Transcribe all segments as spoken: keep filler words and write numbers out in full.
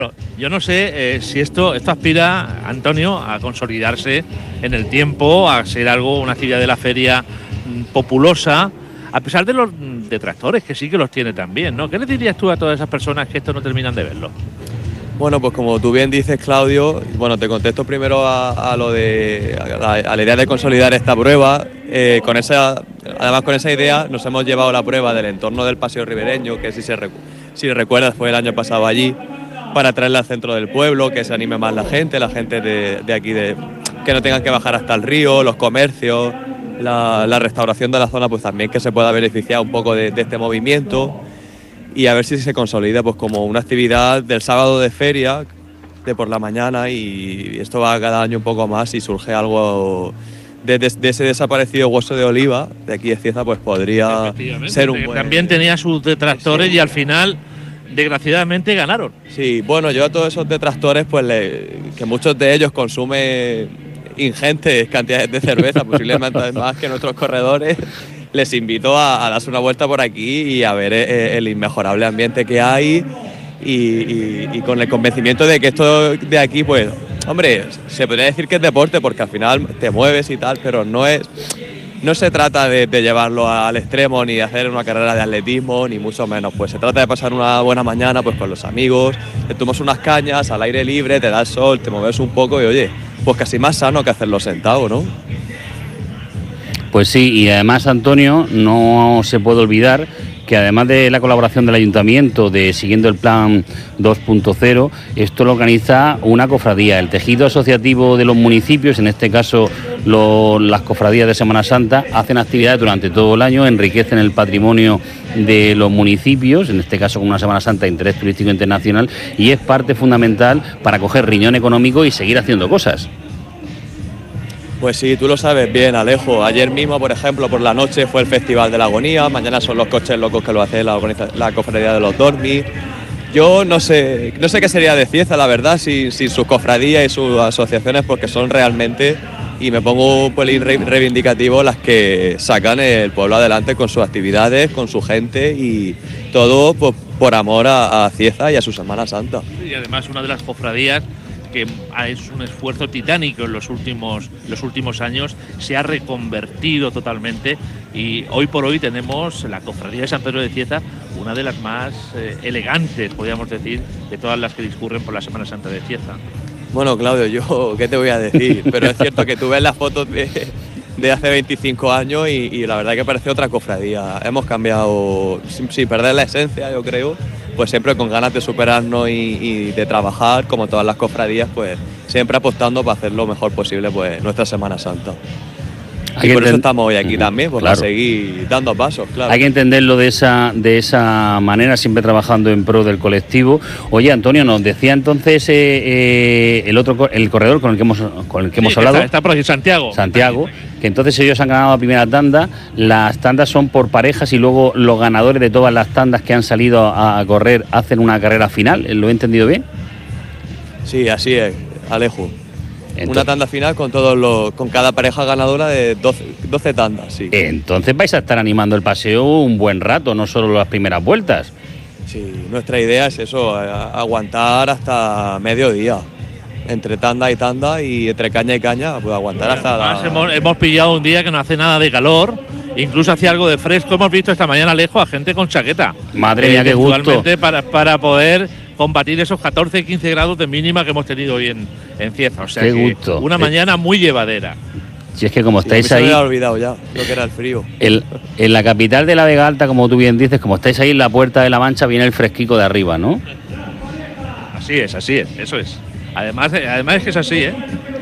Yo no sé eh, si esto, esto aspira, Antonio, a consolidarse en el tiempo, a ser algo, una actividad de la feria mm, populosa, a pesar de los mm, detractores, que sí que los tiene también, ¿no? ¿Qué le dirías tú a todas esas personas que esto no terminan de verlo? Bueno, pues como tú bien dices, Claudio, bueno, te contesto primero a, a lo de a la, a la idea de consolidar esta prueba. Eh, con esa, además, con esa idea nos hemos llevado la prueba del entorno del Paseo Ribereño, que si, se, si recuerdas fue el año pasado allí, para traerla al centro del pueblo, que se anime más la gente, la gente de, de aquí, de, que no tengan que bajar hasta el río, los comercios, la, la restauración de la zona, pues también que se pueda beneficiar un poco de, de este movimiento. Y a ver si se consolida pues como una actividad del sábado de feria, de por la mañana, y esto va cada año un poco más y surge algo de, de, de ese desaparecido hueso de oliva de aquí de Cieza, pues podría ser un buen... También tenía sus detractores, sí. Y al final, desgraciadamente, ganaron. Sí, bueno, yo a todos esos detractores, pues le, que muchos de ellos consumen ingentes cantidades de cerveza, posiblemente más que nuestros corredores, les invito a, a darse una vuelta por aquí y a ver eh, el inmejorable ambiente que hay y, y, y con el convencimiento de que esto de aquí, pues, hombre, se podría decir que es deporte porque al final te mueves y tal, pero no es, no se trata de, de llevarlo al extremo ni de hacer una carrera de atletismo, ni mucho menos, pues se trata de pasar una buena mañana pues con los amigos, te tomas unas cañas al aire libre, te da el sol, te mueves un poco y oye, pues casi más sano que hacerlo sentado, ¿no? Pues sí, y además, Antonio, no se puede olvidar que además de la colaboración del Ayuntamiento de Siguiendo el Plan dos punto cero, esto lo organiza una cofradía, el tejido asociativo de los municipios, en este caso lo, las cofradías de Semana Santa, hacen actividades durante todo el año, enriquecen el patrimonio de los municipios, en este caso con una Semana Santa de interés turístico internacional, y es parte fundamental para coger riñón económico y seguir haciendo cosas. Pues sí, tú lo sabes bien, Alejo. Ayer mismo, por ejemplo, por la noche fue el Festival de la Agonía, mañana son los coches locos que lo hace la, la Cofradía de los Dormis. Yo no sé, no sé qué sería de Cieza, la verdad, sin, sin sus cofradías y sus asociaciones, porque son realmente, y me pongo un pelín reivindicativo, las que sacan el pueblo adelante con sus actividades, con su gente y todo pues, por amor a, a Cieza y a su Semana Santa. Y además una de las cofradías que es un esfuerzo titánico en los últimos, los últimos años, se ha reconvertido totalmente y hoy por hoy tenemos la Cofradía de San Pedro de Cieza, una de las más eh, elegantes, podríamos decir, de todas las que discurren por la Semana Santa de Cieza. Bueno, Claudio, yo qué te voy a decir, pero es cierto que tú ves las fotos de, de hace veinticinco años y, y la verdad que parece otra cofradía. Hemos cambiado, sin, sin perder la esencia, yo creo, pues siempre con ganas de superarnos y, y de trabajar, como todas las cofradías, pues siempre apostando para hacer lo mejor posible pues nuestra Semana Santa. Hay y por eso estamos hoy aquí también, pues claro, para seguir dando pasos, claro. Hay que entenderlo de esa de esa manera, siempre trabajando en pro del colectivo. Oye, Antonio, nos decía entonces eh, eh, el otro el corredor con el que hemos con el que hemos sí, hablado. Está, está por aquí, Santiago. Santiago, que entonces ellos han ganado la primera tanda. Las tandas son por parejas y luego los ganadores de todas las tandas que han salido a, a correr hacen una carrera final. ¿Lo he entendido bien? Sí, así es, Alejo. Entonces, una tanda final con todos los, con cada pareja ganadora de doce, doce tandas, sí. Entonces vais a estar animando el paseo un buen rato, no solo las primeras vueltas. Sí, nuestra idea es eso, aguantar hasta mediodía. Entre tanda y tanda y entre caña y caña, pues aguantar bueno, hasta la... hemos, hemos pillado un día que no hace nada de calor, incluso hacía algo de fresco. Hemos visto esta mañana lejos a gente con chaqueta. Madre mía, eh, qué gusto. Para, para poder combatir esos catorce, quince grados de mínima que hemos tenido hoy en, en Cieza. O sea, qué que gusto. Una mañana muy llevadera. Si es que como estáis sí, ahí... Se me había olvidado ya lo que era el frío. El, en la capital de la Vega Alta, como tú bien dices, como estáis ahí en la Puerta de la Mancha, viene el fresquico de arriba, ¿no? Así es, así es, eso es. Además, además es que es así, ¿eh?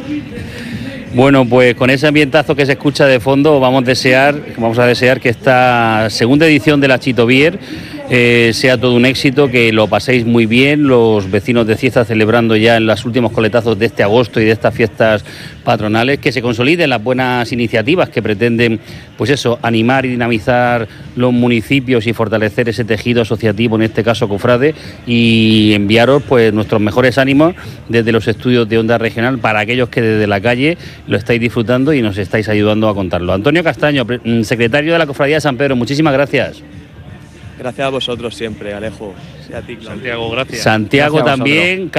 Bueno, pues con ese ambientazo que se escucha de fondo, vamos a desear, vamos a desear que esta segunda edición de la Chitovier eh, sea todo un éxito, que lo paséis muy bien, los vecinos de Cieza celebrando ya en los últimos coletazos de este agosto y de estas fiestas patronales, que se consoliden las buenas iniciativas que pretenden, pues eso, animar y dinamizar los municipios y fortalecer ese tejido asociativo, en este caso cofrade, y enviaros pues nuestros mejores ánimos desde los estudios de Onda Regional para aquellos que desde la calle lo estáis disfrutando y nos estáis ayudando a contarlo. Antonio Castaño, secretario de la Cofradía de San Pedro, muchísimas gracias. Gracias a vosotros siempre, Alejo. Y a ti, Claudio. Santiago, gracias. Santiago Gracias a vosotros. también.